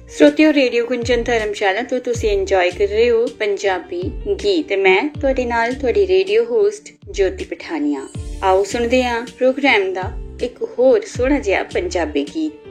श्रोतियों radio Gunjan धर्मशाला तो तुसी enjoy कर रहे हो पंजाबी गीत ते मैं तुहाडे नाल तुहाडी रेडियो होस्ट ज्योति पठानिया। आओ सुनदे हां प्रोग्राम दा एक होर सोहना जिहा पंजाबी गीत।